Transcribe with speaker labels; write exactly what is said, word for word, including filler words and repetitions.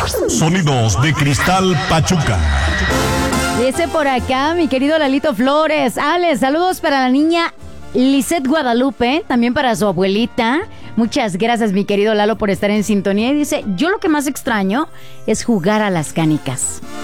Speaker 1: Sonidos de Cristal Pachuca.
Speaker 2: Dice por acá mi querido Lalito Flores. Ale, saludos para la niña Lisette Guadalupe, también para su abuelita. Muchas gracias, mi querido Lalo, por estar en sintonía. Y dice, yo lo que más extraño es jugar a las canicas.